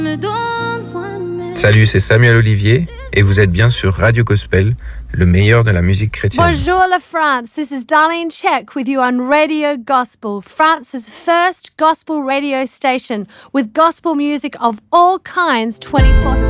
Salut, c'est Samuel Olivier et vous êtes bien sur Radio Gospel, le meilleur de la musique chrétienne. Bonjour la France, this is Darlene Check with you on Radio Gospel, France's first gospel radio station with gospel music of all kinds 24/7.